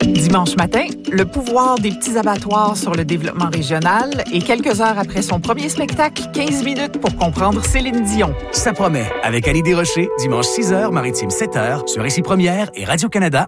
Dimanche matin, le pouvoir des petits abattoirs sur le développement régional et quelques heures après son premier spectacle, 15 minutes pour comprendre Céline Dion. Ça promet, avec Annie Desrochers, dimanche 6h, Maritime 7h, sur Ici Première et Radio-Canada